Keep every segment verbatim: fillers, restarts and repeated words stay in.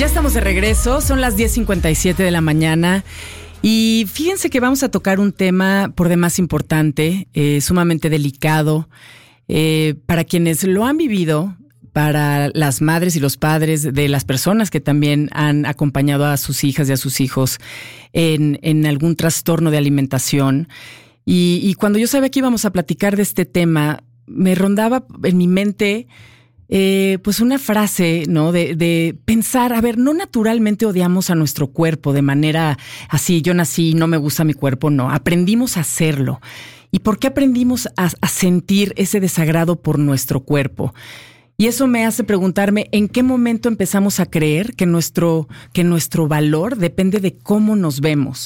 Ya estamos de regreso, son las diez cincuenta y siete de la mañana y fíjense que vamos a tocar un tema por demás importante, eh, sumamente delicado, eh, para quienes lo han vivido, para las madres y los padres de las personas que también han acompañado a sus hijas y a sus hijos en, en algún trastorno de alimentación. Y, y cuando yo sabía que íbamos a platicar de este tema, me rondaba en mi mente Eh, pues una frase, ¿no? De, de pensar, a ver, no naturalmente odiamos a nuestro cuerpo de manera así, yo nací, no me gusta mi cuerpo, no. Aprendimos a hacerlo. ¿Y por qué aprendimos a, a sentir ese desagrado por nuestro cuerpo? Y eso me hace preguntarme, ¿en qué momento empezamos a creer que nuestro, que nuestro valor depende de cómo nos vemos?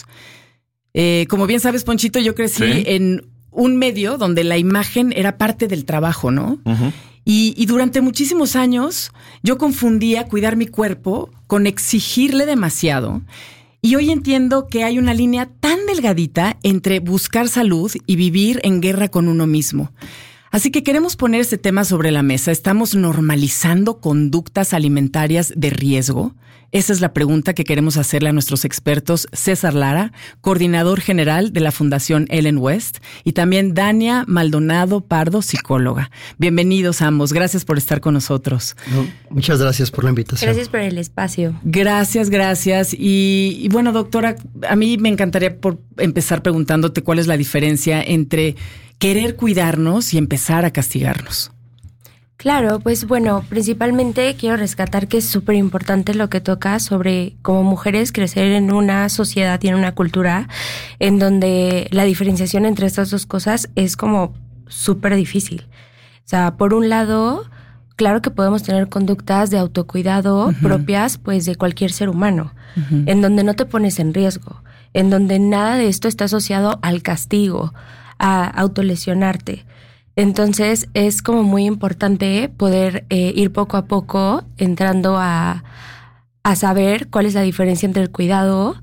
Eh, como bien sabes, Ponchito, yo crecí ¿Sí? en un medio donde la imagen era parte del trabajo, ¿no? Uh-huh. Y, y durante muchísimos años yo confundía cuidar mi cuerpo con exigirle demasiado. Y hoy entiendo que hay una línea tan delgadita entre buscar salud y vivir en guerra con uno mismo. Así que queremos poner este tema sobre la mesa. ¿Estamos normalizando conductas alimentarias de riesgo? Esa es la pregunta que queremos hacerle a nuestros expertos César Lara, coordinador general de la Fundación Ellen West, y también Dania Maldonado Pardo, psicóloga. Bienvenidos ambos. Gracias por estar con nosotros. No, muchas gracias por la invitación. Gracias por el espacio. Gracias, gracias. Y, y bueno, doctora, a mí me encantaría por empezar preguntándote cuál es la diferencia entre querer cuidarnos y empezar a castigarnos. Claro, pues bueno, principalmente quiero rescatar que es súper importante lo que toca sobre como mujeres crecer en una sociedad y en una cultura en donde la diferenciación entre estas dos cosas es como súper difícil. O sea, por un lado, claro que podemos tener conductas de autocuidado uh-huh. propias pues de cualquier ser humano, uh-huh. en donde no te pones en riesgo, en donde nada de esto está asociado al castigo, a autolesionarte. Entonces es como muy importante poder eh, ir poco a poco entrando a, a saber cuál es la diferencia entre el cuidado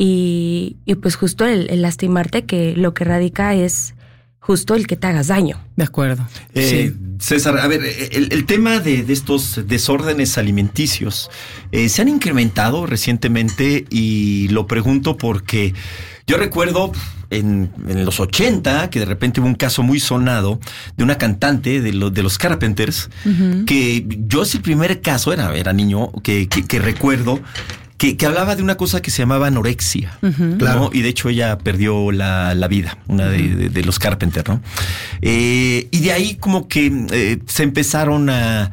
y, y pues justo el, el lastimarte, que lo que radica es justo el que te hagas daño. De acuerdo. Eh, sí. César, a ver, el, el tema de, de estos desórdenes alimenticios eh, se han incrementado recientemente y lo pregunto porque yo recuerdo en, en los ochenta que de repente hubo un caso muy sonado de una cantante de, lo, de los Carpenters, uh-huh. que yo es el primer caso, era, era niño, que, que, que recuerdo que, que hablaba de una cosa que se llamaba anorexia, uh-huh. claro. ¿no? Y de hecho ella perdió la, la vida, una de, de, de los Carpenters, ¿no? Eh, y de ahí como que eh, se empezaron a,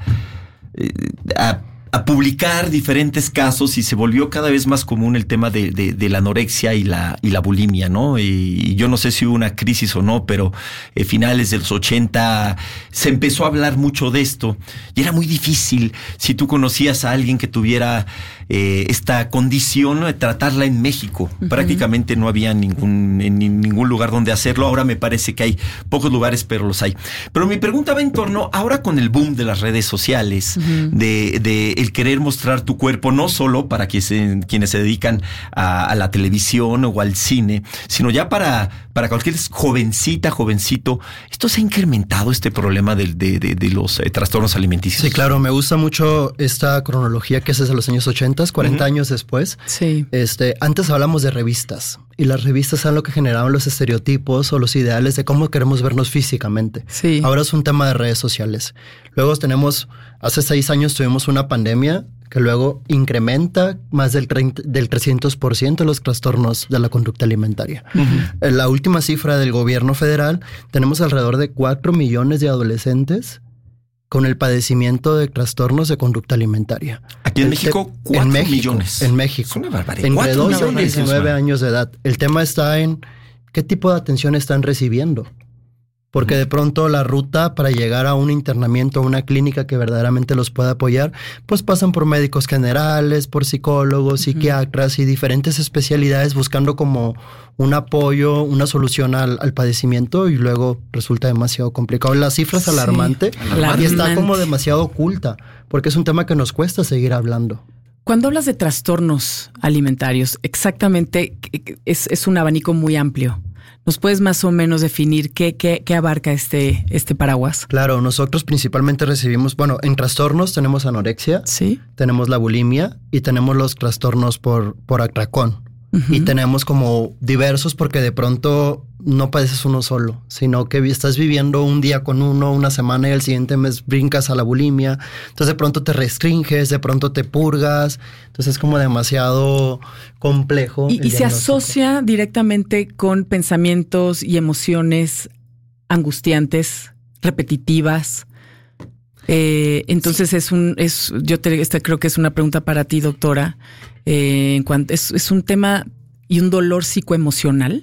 a a publicar diferentes casos y se volvió cada vez más común el tema de, de, de la anorexia y la, y la bulimia, ¿no? Y, y yo no sé si hubo una crisis o no, pero eh, finales de los ochenta se empezó a hablar mucho de esto y era muy difícil si tú conocías a alguien que tuviera eh, esta condición, ¿no?, de tratarla en México. Uh-huh. Prácticamente no había ningún, en ningún lugar donde hacerlo. Ahora me parece que hay pocos lugares, pero los hay. Pero mi pregunta va en torno, ahora con el boom de las redes sociales, uh-huh. de, de el querer mostrar tu cuerpo, no solo para que se, quienes se dedican a, a la televisión o al cine, sino ya para, para cualquier jovencita, jovencito. ¿Esto se ha incrementado, este problema de, de, de, de los eh, trastornos alimenticios? Sí, claro, me gusta mucho esta cronología que es desde los años ochenta, cuarenta uh-huh. años después. Sí. Este, antes hablamos de revistas y las revistas son lo que generaban los estereotipos o los ideales de cómo queremos vernos físicamente. Sí. Ahora es un tema de redes sociales. Luego tenemos, hace seis años tuvimos una pandemia que luego incrementa más del, treinta, del trescientos por ciento los trastornos de la conducta alimentaria. Uh-huh. La última cifra del gobierno federal, tenemos alrededor de cuatro millones de adolescentes con el padecimiento de trastornos de conducta alimentaria. Aquí en México, cuatro millones. En México. Es una barbaridad. Entre doce y diecinueve años de edad. El tema está en qué tipo de atención están recibiendo. Porque de pronto la ruta para llegar a un internamiento, a una clínica que verdaderamente los pueda apoyar, pues pasan por médicos generales, por psicólogos, uh-huh. psiquiatras y diferentes especialidades buscando como un apoyo, una solución al, al padecimiento, y luego resulta demasiado complicado. La cifra es sí, alarmante, alarmante y está como demasiado oculta, porque es un tema que nos cuesta seguir hablando. Cuando hablas de trastornos alimentarios, exactamente es, es un abanico muy amplio, ¿Nos puedes más o menos definir qué, qué, qué abarca este, este paraguas? Claro, nosotros principalmente recibimos, bueno, en trastornos tenemos anorexia, ¿sí? Tenemos la bulimia y tenemos los trastornos por, por atracón. Uh-huh. Y tenemos como diversos porque de pronto no padeces uno solo, sino que estás viviendo un día con uno, una semana y el siguiente mes brincas a la bulimia. Entonces de pronto te restringes, de pronto te purgas. Entonces es como demasiado complejo. Y, y se asocia directamente con pensamientos y emociones angustiantes, repetitivas. Eh, entonces sí. es un, es, yo te, esta creo que es una pregunta para ti, doctora. Eh, en cuanto, es, es un tema y un dolor psicoemocional.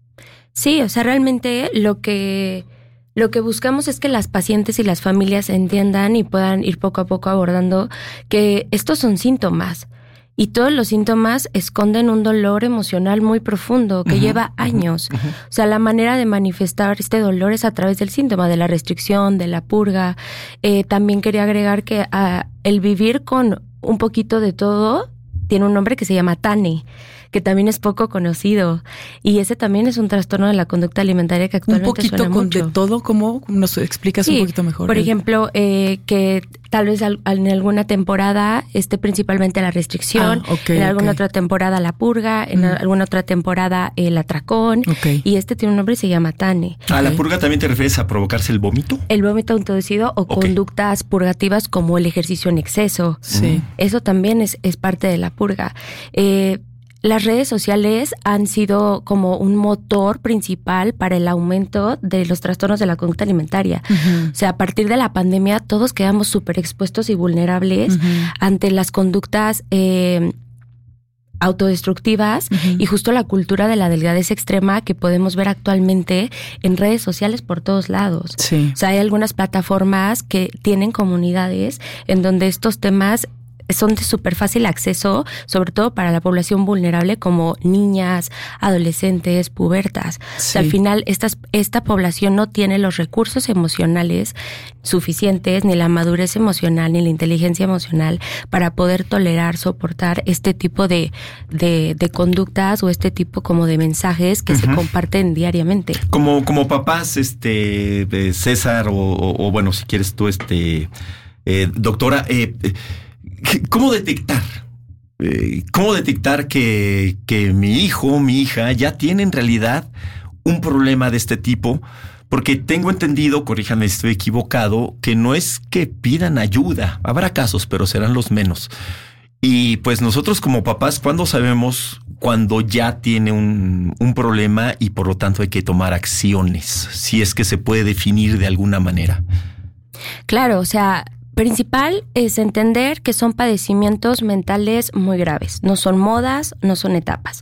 Sí, o sea, realmente lo que, lo que buscamos es que las pacientes y las familias entiendan y puedan ir poco a poco abordando que estos son síntomas. Y todos los síntomas esconden un dolor emocional muy profundo que uh-huh, lleva años. Uh-huh, uh-huh. O sea, la manera de manifestar este dolor es a través del síntoma, de la restricción, de la purga. Eh, también quería agregar que uh, el vivir con un poquito de todo tiene un nombre que se llama TANE, que también es poco conocido. Y ese también es un trastorno de la conducta alimentaria que actualmente un poquito suena con mucho. De todo, ¿cómo nos explicas sí, un poquito mejor? Por ejemplo, eh, que tal vez al, en alguna temporada esté principalmente la restricción, ah, okay, en alguna okay. otra temporada la purga, en mm. alguna otra temporada el atracón, okay. y este tiene un nombre y se llama TANE. ¿A okay. la purga también te refieres a provocarse el vómito? El vómito autoinducido o okay. conductas purgativas como el ejercicio en exceso. Sí. Eso también es, es parte de la purga. Eh, Las redes sociales han sido como un motor principal para el aumento de los trastornos de la conducta alimentaria. Uh-huh. O sea, a partir de la pandemia todos quedamos súper expuestos y vulnerables uh-huh. ante las conductas eh, autodestructivas uh-huh. y justo la cultura de la delgadez extrema que podemos ver actualmente en redes sociales por todos lados. Sí. O sea, hay algunas plataformas que tienen comunidades en donde estos temas son de súper fácil acceso, sobre todo para la población vulnerable como niñas, adolescentes, pubertas. Sí. O sea, al final estas, esta población no tiene los recursos emocionales suficientes, ni la madurez emocional, ni la inteligencia emocional para poder tolerar, soportar este tipo de, de, de conductas o este tipo como de mensajes que uh-huh. se comparten diariamente. Como, como papás, este, César, o, o, o bueno, si quieres tú, este, eh, doctora, eh, ¿cómo detectar? Eh, ¿Cómo detectar que, que mi hijo, mi hija ya tiene en realidad un problema de este tipo? Porque tengo entendido, corríjame si estoy equivocado, que no es que pidan ayuda. Habrá casos, pero serán los menos. Y pues nosotros como papás, ¿cuándo sabemos cuando ya tiene un, un problema y por lo tanto hay que tomar acciones? Si es que se puede definir de alguna manera. Claro, o sea, principal es entender que son padecimientos mentales muy graves. No son modas, no son etapas.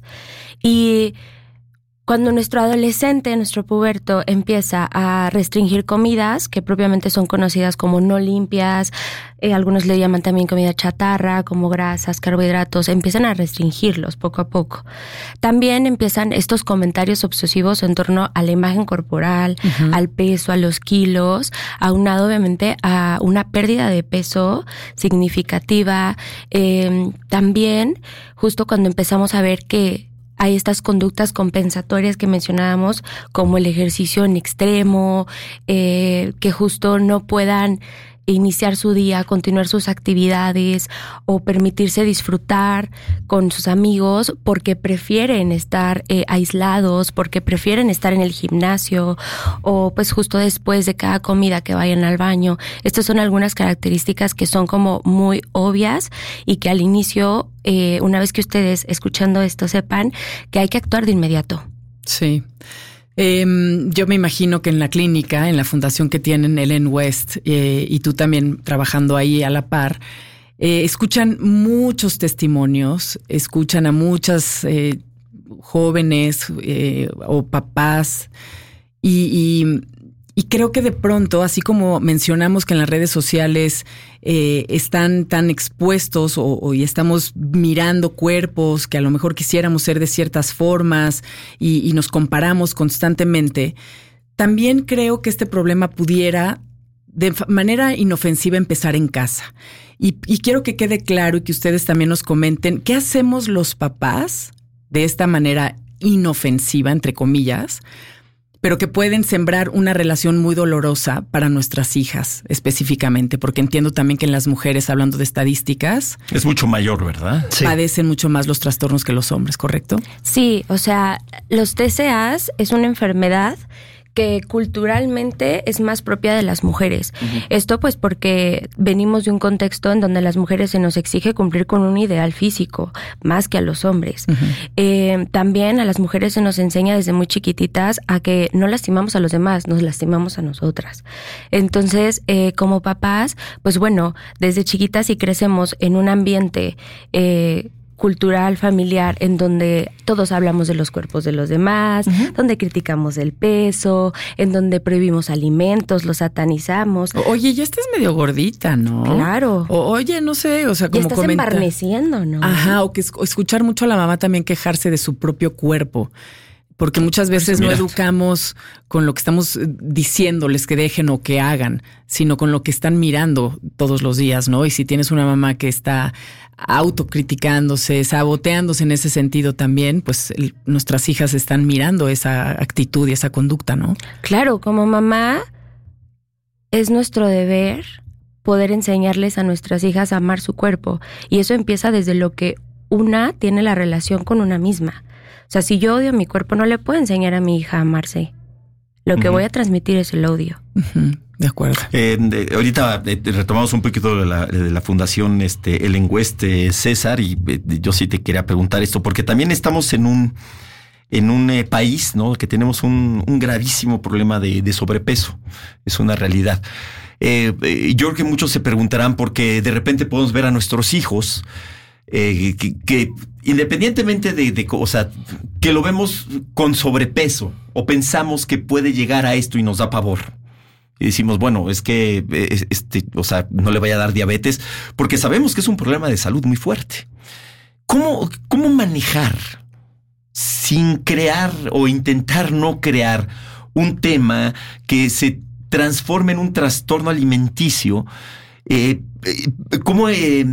Y cuando nuestro adolescente, nuestro puberto, empieza a restringir comidas que propiamente son conocidas como no limpias, eh, algunos le llaman también comida chatarra, como grasas, carbohidratos, empiezan a restringirlos poco a poco. También empiezan estos comentarios obsesivos en torno a la imagen corporal, uh-huh. al peso, a los kilos, aunado obviamente a una pérdida de peso significativa. Eh, también, justo cuando empezamos a ver que hay estas conductas compensatorias que mencionábamos, como el ejercicio en extremo, eh, que justo no puedan iniciar su día, continuar sus actividades o permitirse disfrutar con sus amigos porque prefieren estar eh, aislados, porque prefieren estar en el gimnasio o pues justo después de cada comida que vayan al baño. Estas son algunas características que son como muy obvias y que al inicio, eh, una vez que ustedes escuchando esto sepan que hay que actuar de inmediato. Sí. Eh, yo me imagino que en la clínica, en la fundación que tienen Ellen West eh, y tú también trabajando ahí a la par, eh, escuchan muchos testimonios, escuchan a muchas eh, jóvenes eh, o papás y, y, y creo que de pronto, así como mencionamos que en las redes sociales eh, están tan expuestos o, o y estamos mirando cuerpos que a lo mejor quisiéramos ser de ciertas formas y, y nos comparamos constantemente, también creo que este problema pudiera de manera inofensiva empezar en casa. Y, y quiero que quede claro y que ustedes también nos comenten qué hacemos los papás de esta manera inofensiva, entre comillas, pero que pueden sembrar una relación muy dolorosa para nuestras hijas específicamente, porque entiendo también que en las mujeres, hablando de estadísticas, es mucho mayor, ¿verdad? Sí. Padecen mucho más los trastornos que los hombres, ¿correcto? Sí, o sea, los T C As es una enfermedad que culturalmente es más propia de las mujeres. Uh-huh. Esto pues porque venimos de un contexto en donde a las mujeres se nos exige cumplir con un ideal físico, más que a los hombres. Uh-huh. Eh, también a las mujeres se nos enseña desde muy chiquititas a que no lastimamos a los demás, nos lastimamos a nosotras. Entonces, eh, como papás, pues bueno, desde chiquitas si crecemos en un ambiente eh, cultural, familiar, en donde todos hablamos de los cuerpos de los demás, uh-huh. donde criticamos el peso, en donde prohibimos alimentos, los satanizamos. Oye, ya estás medio gordita, ¿no? Claro. O, oye, no sé, o sea, como ya estás comenta... embarneciendo, ¿no? Ajá, o que es, o escuchar mucho a la mamá también quejarse de su propio cuerpo. Porque muchas veces pues no educamos con lo que estamos diciéndoles que dejen o que hagan, sino con lo que están mirando todos los días, ¿no? Y si tienes una mamá que está autocriticándose, saboteándose en ese sentido también, pues el, nuestras hijas están mirando esa actitud y esa conducta, ¿no? Claro, como mamá es nuestro deber poder enseñarles a nuestras hijas a amar su cuerpo. Y eso empieza desde lo que una tiene la relación con una misma. O sea, si yo odio mi cuerpo, no le puedo enseñar a mi hija a amarse. Lo que uh-huh. voy a transmitir es el odio. Uh-huh. De acuerdo. Eh, de, ahorita eh, retomamos un poquito de la, de la fundación este, El Encueste, César, y eh, yo sí te quería preguntar esto, porque también estamos en un, en un eh, país, ¿no? Que tenemos un, un gravísimo problema de, de sobrepeso. Es una realidad. Eh, eh, yo creo que muchos se preguntarán porque de repente podemos ver a nuestros hijos Eh, que, que independientemente de, de, o sea, que lo vemos con sobrepeso o pensamos que puede llegar a esto y nos da pavor. Y decimos, bueno, es que, este, o sea, no le vaya a dar diabetes, porque sabemos que es un problema de salud muy fuerte. ¿Cómo, cómo manejar sin crear o intentar no crear un tema que se transforme en un trastorno alimenticio? Eh, ¿Cómo eh,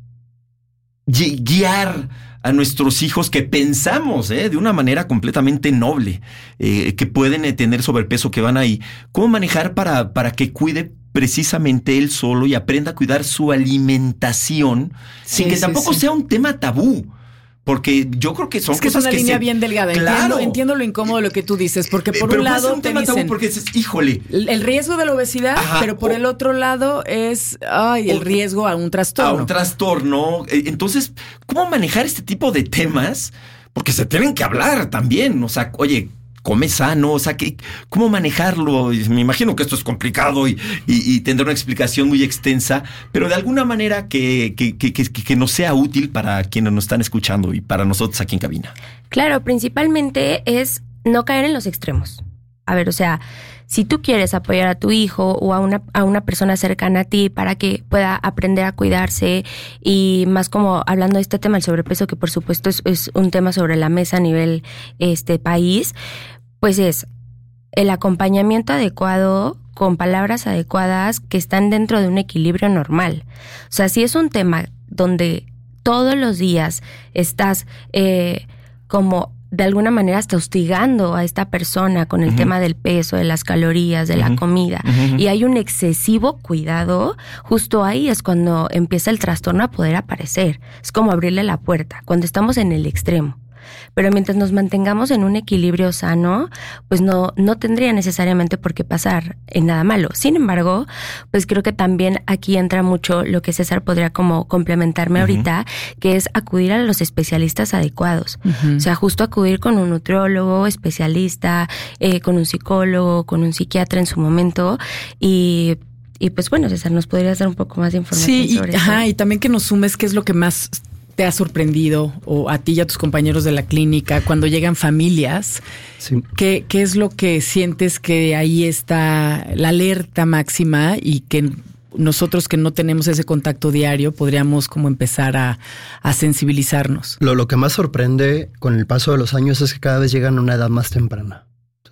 guiar a nuestros hijos que pensamos eh, de una manera completamente noble, eh, que pueden eh, tener sobrepeso, que van ahí? ¿Cómo manejar para, para que cuide precisamente él solo y aprenda a cuidar su alimentación sí, sin que sí, tampoco sí. sea un tema tabú? Porque yo creo que son es que cosas es una que línea se... bien delgada. Claro. Entiendo, entiendo lo incómodo de lo que tú dices, porque por pero un lado un te tema dicen tabú porque dices, híjole, el riesgo de la obesidad, ajá, pero por o, el otro lado es ay, el o, riesgo a un trastorno. A un trastorno. Entonces, ¿cómo manejar este tipo de temas? Porque se tienen que hablar también. O sea, oye, come sano, o sea, que, ¿cómo manejarlo? Me imagino que esto es complicado y, y, y tendrá una explicación muy extensa, pero de alguna manera que, que, que, que, que nos sea útil para quienes nos están escuchando y para nosotros aquí en cabina. Claro, principalmente es no caer en los extremos. A ver, o sea, si tú quieres apoyar a tu hijo o a una, a una persona cercana a ti para que pueda aprender a cuidarse y más como hablando de este tema del sobrepeso, que por supuesto es, es un tema sobre la mesa a nivel este país, pues es el acompañamiento adecuado con palabras adecuadas que están dentro de un equilibrio normal. O sea, si es un tema donde todos los días estás eh, como de alguna manera hasta hostigando a esta persona con el uh-huh. tema del peso, de las calorías, de uh-huh. la comida, uh-huh. y hay un excesivo cuidado, justo ahí es cuando empieza el trastorno a poder aparecer. Es como abrirle la puerta, cuando estamos en el extremo. Pero mientras nos mantengamos en un equilibrio sano, pues no, no tendría necesariamente por qué pasar en nada malo. Sin embargo, pues creo que también aquí entra mucho lo que César podría como complementarme uh-huh. ahorita, que es acudir a los especialistas adecuados. Uh-huh. O sea, justo acudir con un nutriólogo, especialista, eh, con un psicólogo, con un psiquiatra en su momento y... Y pues bueno, César, ¿nos podrías dar un poco más de información sí, sobre y, eso? Ajá, y también que nos sumes qué es lo que más te ha sorprendido, o a ti y a tus compañeros de la clínica, cuando llegan familias, sí. ¿qué, qué es lo que sientes que ahí está la alerta máxima y que nosotros que no tenemos ese contacto diario podríamos como empezar a, a sensibilizarnos? Lo, lo que más sorprende con el paso de los años es que cada vez llegan a una edad más temprana.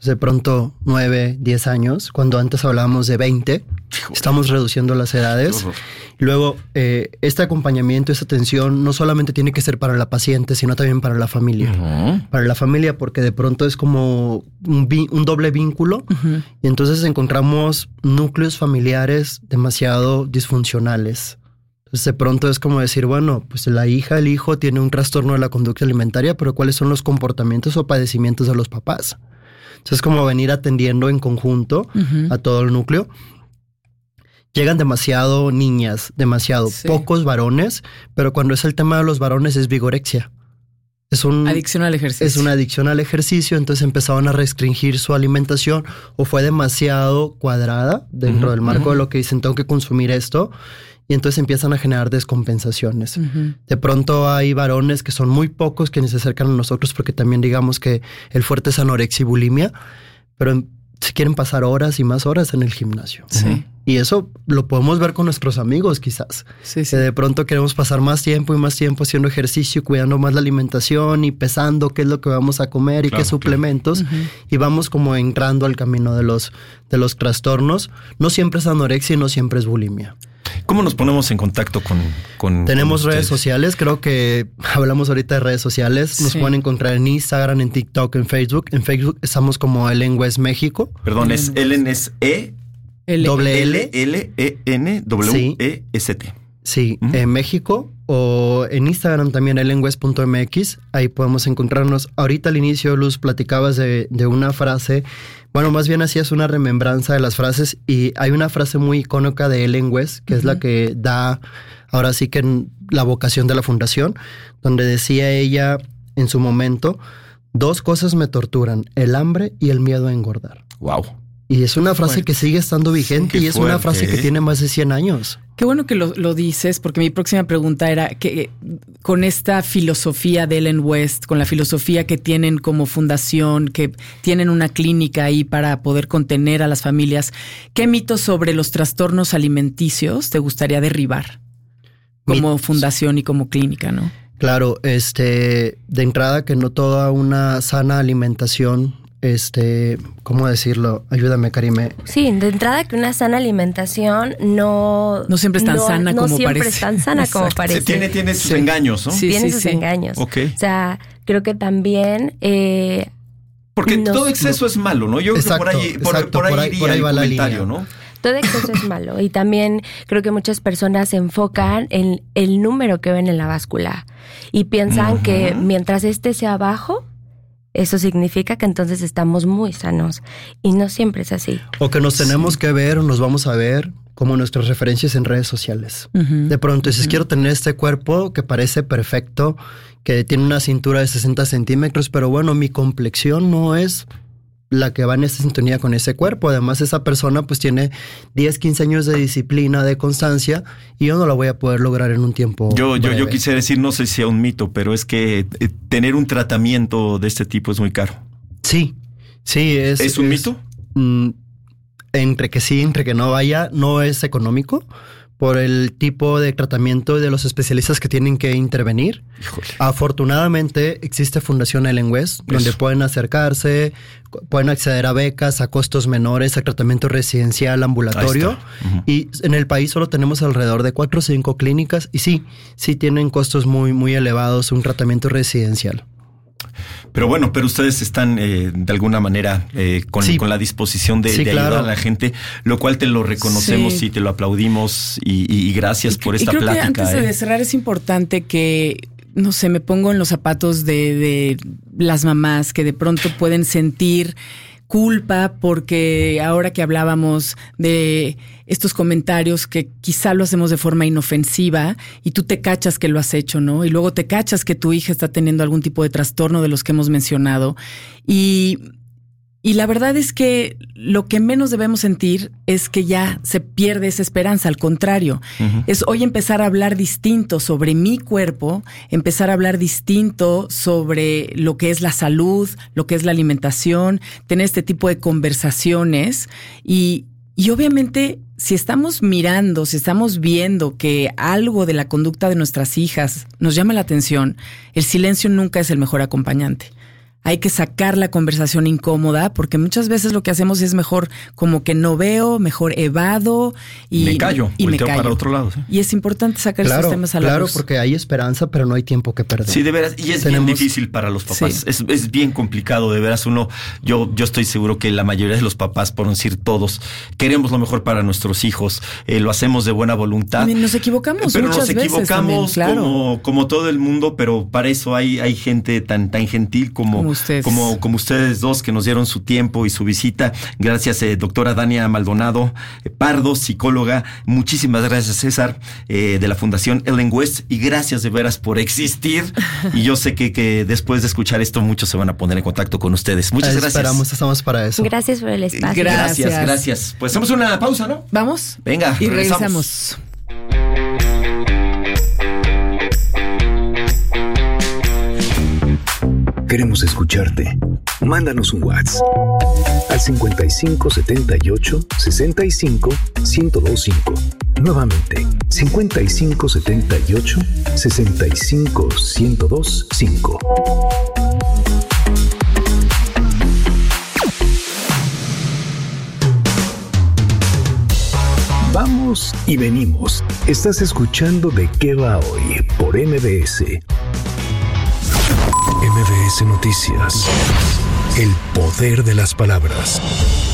Entonces, de pronto, nueve, diez años, cuando antes hablábamos de veinte, estamos reduciendo las edades. Luego, eh, este acompañamiento, esta atención, no solamente tiene que ser para la paciente, sino también para la familia. Uh-huh. Para la familia, porque de pronto es como un, vi- un doble vínculo. Uh-huh. Y entonces encontramos núcleos familiares demasiado disfuncionales. Entonces, de pronto es como decir, bueno, pues la hija, el hijo tiene un trastorno de la conducta alimentaria, pero ¿cuáles son los comportamientos o padecimientos de los papás? Entonces, es como venir atendiendo en conjunto uh-huh. a todo el núcleo. Llegan demasiado niñas, demasiado sí. pocos varones, pero cuando es el tema de los varones es vigorexia. Es un, adicción al ejercicio. Es una adicción al ejercicio, entonces empezaron a restringir su alimentación o fue demasiado cuadrada dentro uh-huh, del marco uh-huh. de lo que dicen, tengo que consumir esto, y entonces empiezan a generar descompensaciones. Uh-huh. De pronto hay varones que son muy pocos que ni se acercan a nosotros porque también digamos que el fuerte es anorexia y bulimia, pero se quieren pasar horas y más horas en el gimnasio. Sí. Y eso lo podemos ver con nuestros amigos quizás. Sí, sí. Que de pronto queremos pasar más tiempo y más tiempo haciendo ejercicio, cuidando más la alimentación y pesando qué es lo que vamos a comer y claro, qué suplementos. Claro. Uh-huh. Y vamos como entrando al camino de los, de los trastornos. No siempre es anorexia y no siempre es bulimia. ¿Cómo nos ponemos en contacto con, con Tenemos con redes sociales, creo que hablamos ahorita de redes sociales. Nos sí. pueden encontrar en Instagram, en TikTok, en Facebook. En Facebook estamos como Ellen West México. Perdón, es Ellen es E L L L E N W E S T. Sí, uh-huh. en México o en Instagram también ellen west punto m x. Ahí podemos encontrarnos. Ahorita al inicio, Luz, platicabas de, de una frase. Bueno, más bien hacías una remembranza de las frases y hay una frase muy icónica de Ellen West, que uh-huh. es la que da ahora sí que la vocación de la fundación, donde decía ella en su momento, dos cosas me torturan, el hambre y el miedo a engordar. Wow. Y es una frase fuerte. Que sigue estando vigente sí, y es fuerte, una frase que ¿eh? tiene más de cien años. Qué bueno que lo, lo dices, porque mi próxima pregunta era que con esta filosofía de Ellen West, con la filosofía que tienen como fundación, que tienen una clínica ahí para poder contener a las familias, ¿qué mitos sobre los trastornos alimenticios te gustaría derribar como Mit- fundación y como clínica, no? Claro, este, de entrada que no toda una sana alimentación Este, ¿cómo decirlo? Ayúdame, Karime. Sí, de entrada que una sana alimentación no... No siempre es tan no, sana no como parece. No siempre es tan sana como parece. Tiene, tiene sus sí. engaños, ¿no? Sí, tiene sí, sus sí. engaños. Okay. O sea, creo que también... Eh, Porque nos, todo exceso no. es malo, ¿no? Yo exacto, creo que por ahí, por, exacto, por ahí, por ahí, iría por ahí el va la comentario, línea. ¿no? Todo exceso es malo. Y también creo que muchas personas se enfocan en el número que ven en la báscula y piensan uh-huh. que mientras este sea bajo, eso significa que entonces estamos muy sanos. Y no siempre es así. O que nos tenemos sí. que ver o nos vamos a ver como nuestras referencias en redes sociales. Uh-huh. De pronto dices, uh-huh. quiero tener este cuerpo que parece perfecto, que tiene una cintura de sesenta centímetros, pero bueno, mi complexión no es la que va en esta sintonía con ese cuerpo. Además, esa persona pues tiene diez, quince años de disciplina, de constancia, y yo no la voy a poder lograr en un tiempo Yo, yo, breve. yo quisiera decir, no sé si sea un mito, pero es que eh, tener un tratamiento de este tipo es muy caro. Sí, sí. ¿Es, ¿Es un es, mito? Mm, entre que sí, entre que no vaya, no es económico por el tipo de tratamiento de los especialistas que tienen que intervenir. Híjole. Afortunadamente existe Fundación Ellen West, donde Eso. pueden acercarse, pueden acceder a becas, a costos menores, a tratamiento residencial, ambulatorio. Uh-huh. Y en el país solo tenemos alrededor de cuatro o cinco clínicas y sí, sí tienen costos muy, muy elevados un tratamiento residencial. Pero bueno, pero ustedes están eh, de alguna manera eh, con, sí. con la disposición de, sí, de claro. ayudar a la gente, lo cual te lo reconocemos sí. y te lo aplaudimos y, y, y gracias y, por esta y creo plática. Que antes eh. de cerrar es importante que, no sé, me pongo en los zapatos de, de las mamás que de pronto pueden sentir culpa porque ahora que hablábamos de estos comentarios que quizá lo hacemos de forma inofensiva y tú te cachas que lo has hecho, ¿no? Y luego te cachas que tu hija está teniendo algún tipo de trastorno de los que hemos mencionado. Y, y la verdad es que lo que menos debemos sentir es que ya se pierde esa esperanza. Al contrario, uh-huh. es hoy empezar a hablar distinto sobre mi cuerpo, empezar a hablar distinto sobre lo que es la salud, lo que es la alimentación, tener este tipo de conversaciones y, y obviamente si estamos mirando, si estamos viendo que algo de la conducta de nuestras hijas nos llama la atención, el silencio nunca es el mejor acompañante. hay que sacar la conversación incómoda, porque muchas veces lo que hacemos es mejor como que no veo, mejor evado y me callo, y me callo. para otro lado. ¿Sí? Y es importante sacar claro, estos temas a la claro, luz. Claro, porque hay esperanza, pero no hay tiempo que perder. Sí, de veras, y es Tenemos... bien difícil para los papás. Sí. Es, es bien complicado, de veras. Uno, yo, yo estoy seguro que la mayoría de los papás, por no decir todos, queremos lo mejor para nuestros hijos, eh, lo hacemos de buena voluntad. Nos equivocamos pero muchas nos equivocamos veces también, claro. como, como todo el mundo, pero para eso hay, hay gente tan, tan gentil como, como ustedes. Como, como ustedes dos que nos dieron su tiempo y su visita. Gracias, eh, doctora Dania Maldonado eh, Pardo, psicóloga. Muchísimas gracias, César, eh, de la Fundación Ellen West, y gracias de veras por existir. Y yo sé que, que después de escuchar esto, muchos se van a poner en contacto con ustedes. Muchas gracias. Esperamos, estamos para eso. Gracias por el espacio. Gracias, gracias. gracias. Pues hacemos una pausa, ¿no? Vamos. Venga, y regresamos. regresamos. Queremos escucharte. Mándanos un WhatsApp al cincuenta y cinco setenta y ocho sesenta y cinco ciento veinticinco. Nuevamente, cincuenta y cinco setenta y ocho sesenta y cinco ciento veinticinco. Vamos y venimos. Estás escuchando De qué va hoy por M B S. M B S Noticias. El poder de las palabras.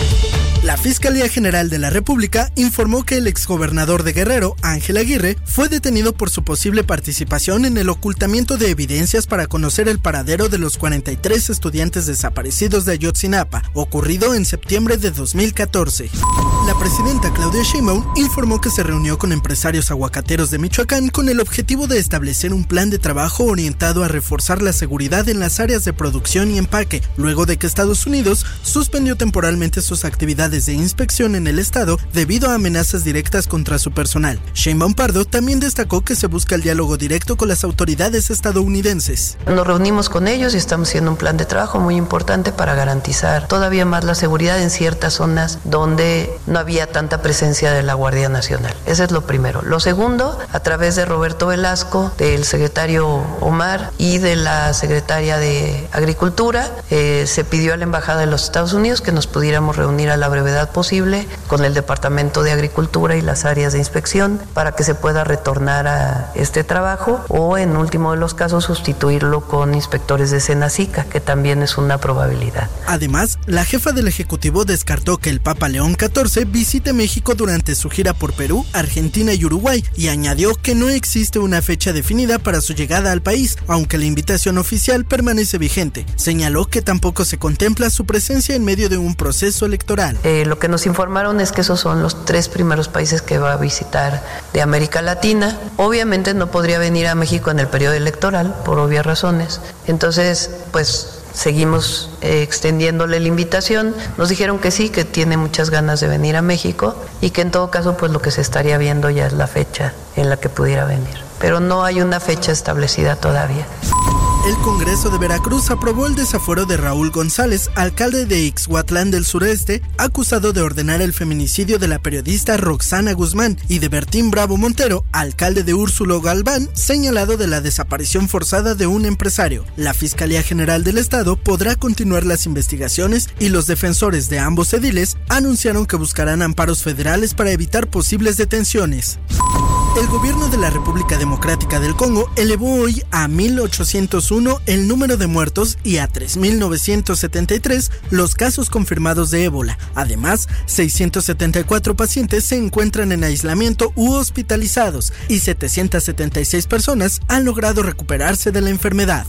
La Fiscalía General de la República informó que el exgobernador de Guerrero, Ángel Aguirre, fue detenido por su posible participación en el ocultamiento de evidencias para conocer el paradero de los cuarenta y tres estudiantes desaparecidos de Ayotzinapa, ocurrido en septiembre de dos mil catorce. La presidenta Claudia Sheinbaum informó que se reunió con empresarios aguacateros de Michoacán con el objetivo de establecer un plan de trabajo orientado a reforzar la seguridad en las áreas de producción y empaque, luego de que Estados Unidos suspendió temporalmente sus actividades de inspección en el estado debido a amenazas directas contra su personal. Sheinbaum Pardo también destacó que se busca el diálogo directo con las autoridades estadounidenses. Nos reunimos con ellos y estamos haciendo un plan de trabajo muy importante para garantizar todavía más la seguridad en ciertas zonas donde no había tanta presencia de la Guardia Nacional. Ese es lo primero. Lo segundo, a través de Roberto Velasco, del secretario Omar y de la secretaria de Agricultura, eh, se pidió a la Embajada de los Estados Unidos que nos pudiéramos reunir a la brevedad posible con el Departamento de Agricultura y las áreas de inspección para que se pueda retornar a este trabajo o, en último de los casos, sustituirlo con inspectores de Senacica, que también es una probabilidad. Además, la jefa del Ejecutivo descartó que el Papa León catorce visite México durante su gira por Perú, Argentina y Uruguay, y añadió que no existe una fecha definida para su llegada al país, aunque la invitación oficial permanece vigente. Señaló que tampoco se contempla su presencia en medio de un proceso electoral. Eh, lo que nos informaron es que esos son los tres primeros países que va a visitar de América Latina. Obviamente no podría venir a México en el periodo electoral, por obvias razones. Entonces, pues seguimos eh, extendiéndole la invitación. Nos dijeron que sí, que tiene muchas ganas de venir a México y que en todo caso, pues lo que se estaría viendo ya es la fecha en la que pudiera venir. Pero no hay una fecha establecida todavía. El Congreso de Veracruz aprobó el desafuero de Raúl González, alcalde de Ixhuatlán del Sureste, acusado de ordenar el feminicidio de la periodista Roxana Guzmán, y de Bertín Bravo Montero, alcalde de Úrsulo Galván, señalado de la desaparición forzada de un empresario. La Fiscalía General del Estado podrá continuar las investigaciones y los defensores de ambos ediles anunciaron que buscarán amparos federales para evitar posibles detenciones. El gobierno de la República Democrática del Congo elevó hoy a mil ochocientos uno el número de muertos y a tres mil novecientos setenta y tres los casos confirmados de ébola. Además, seiscientos setenta y cuatro pacientes se encuentran en aislamiento u hospitalizados y setecientas setenta y seis personas han logrado recuperarse de la enfermedad.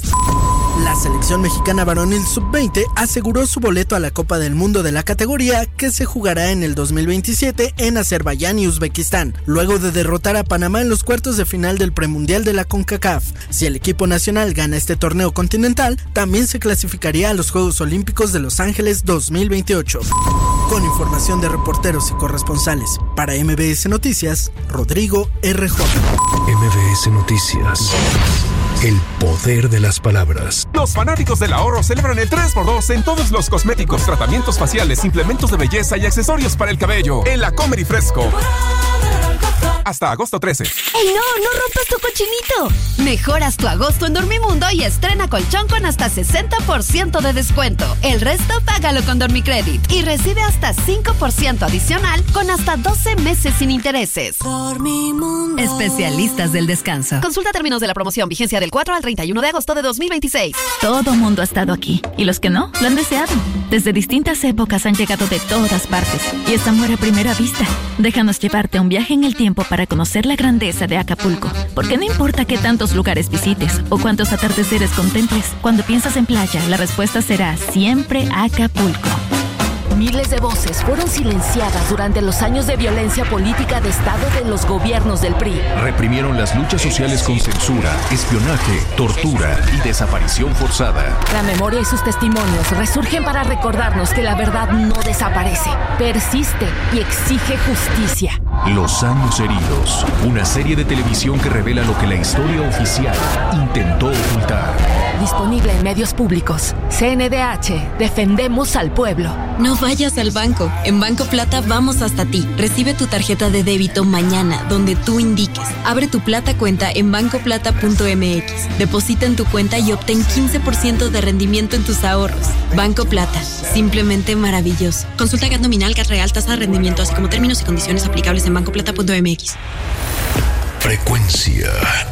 La selección mexicana varonil sub veinte aseguró su boleto a la Copa del Mundo de la categoría, que se jugará en el dos mil veintisiete en Azerbaiyán y Uzbekistán, luego de derrotar a Panamá en los cuartos de final del premundial de la CONCACAF. Si el equipo nacional gana este torneo continental, también se clasificaría a los Juegos Olímpicos de Los Ángeles dos mil veintiocho. Con información de reporteros y corresponsales, para M B S Noticias, Rodrigo R J. M B S Noticias. El poder de las palabras. Los fanáticos del ahorro celebran el tres por dos en todos los cosméticos, tratamientos faciales, implementos de belleza y accesorios para el cabello. En la Comer y Fresco. hasta agosto trece. ¡Ey, no! ¡No rompas tu cochinito! Mejoras tu agosto en Dormimundo y estrena colchón con hasta sesenta por ciento de descuento. El resto págalo con Dormicredit y recibe hasta cinco por ciento adicional con hasta doce meses sin intereses. Dormimundo. Especialistas del descanso. Consulta términos de la promoción. Vigencia del cuatro al treinta y uno de agosto de dos mil veintiséis. Todo mundo ha estado aquí. Y los que no, lo han deseado. Desde distintas épocas han llegado de todas partes. Y es amor a primera vista. Déjanos llevarte un viaje en el tiempo para conocer la grandeza de Acapulco. Porque no importa qué tantos lugares visites o cuántos atardeceres contemples, cuando piensas en playa, la respuesta será siempre Acapulco. Miles de voces fueron silenciadas durante los años de violencia política de Estado de los gobiernos del P R I. Reprimieron las luchas sociales con censura, espionaje, tortura y desaparición forzada. La memoria y sus testimonios resurgen para recordarnos que la verdad no desaparece, persiste y exige justicia. Los años heridos, una serie de televisión que revela lo que la historia oficial intentó ocultar. Disponible en medios públicos. C N D H, defendemos al pueblo. No vayas al banco. En Banco Plata vamos hasta ti. Recibe tu tarjeta de débito mañana, donde tú indiques. Abre tu Plata cuenta en banco plata punto m x. Deposita en tu cuenta y obtén quince por ciento de rendimiento en tus ahorros. Banco Plata, simplemente maravilloso. Consulta G A T nominal, G A T real, tasa de rendimiento, así como términos y condiciones aplicables en banco plata punto m x. Frecuencia